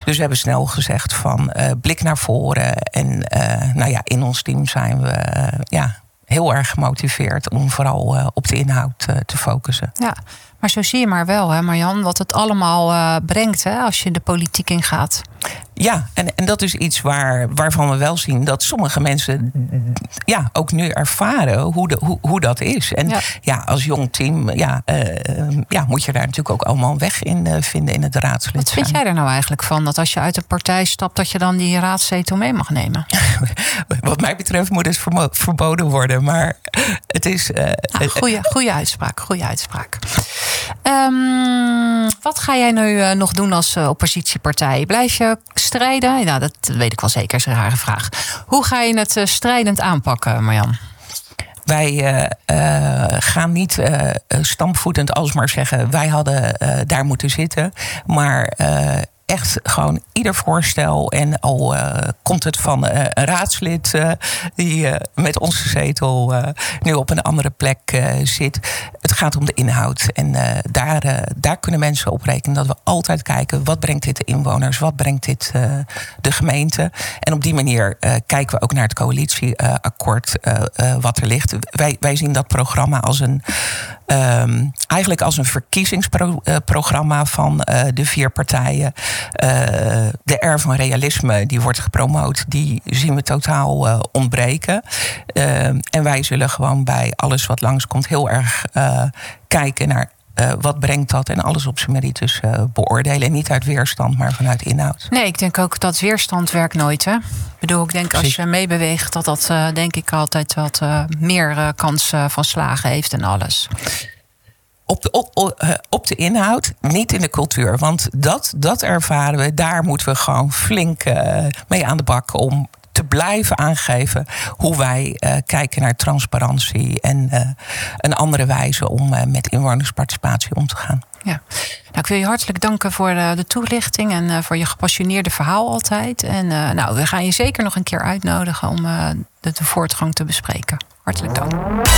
Dus we hebben snel gezegd van blik naar voren. En in ons team zijn we heel erg gemotiveerd om vooral op de inhoud te focussen. Ja, maar zo zie je maar wel, hè, Marjan, wat het allemaal brengt, hè, als je de politiek ingaat. Ja, en dat is iets waarvan we wel zien dat sommige mensen ook nu ervaren hoe dat is. En als jong team moet je daar natuurlijk ook allemaal een weg in vinden in het raadslid. Wat vind jij er nou eigenlijk van? Dat als je uit een partij stapt, dat je dan die raadszetel mee mag nemen? Wat mij betreft moet het verboden worden. Maar het is... Goeie uitspraak. Wat ga jij nu nog doen als oppositiepartij? Blijf je strijden? Nou, dat weet ik wel zeker, is een rare vraag. Hoe ga je het strijdend aanpakken, Marjan? Wij gaan niet stampvoetend alsmaar zeggen, wij hadden daar moeten zitten. Maar echt gewoon ieder voorstel. En al komt het van een raadslid die met onze zetel nu op een andere plek zit. Het gaat om de inhoud. En daar kunnen mensen op rekenen dat we altijd kijken, wat brengt dit de inwoners? Wat brengt dit de gemeente? En op die manier kijken we ook naar het coalitieakkoord wat er ligt. Wij zien dat programma als eigenlijk als een verkiezingsprogramma van de 4 partijen. De R van realisme die wordt gepromoot, die zien we totaal ontbreken. En wij zullen gewoon bij alles wat langskomt heel erg kijken naar wat brengt dat en alles op zijn merites beoordelen. En niet uit weerstand, maar vanuit inhoud. Nee, ik denk ook dat weerstand werkt nooit. Hè? Ik bedoel, ik denk als je meebeweegt dat denk ik altijd wat meer kans van slagen heeft en alles. Op de inhoud, niet in de cultuur. Want dat ervaren we, daar moeten we gewoon flink mee aan de bak om te blijven aangeven hoe wij kijken naar transparantie en een andere wijze om met inwonersparticipatie om te gaan. Ja. Nou, ik wil je hartelijk danken voor de toelichting en voor je gepassioneerde verhaal altijd. En we gaan je zeker nog een keer uitnodigen om de voortgang te bespreken. Hartelijk dank.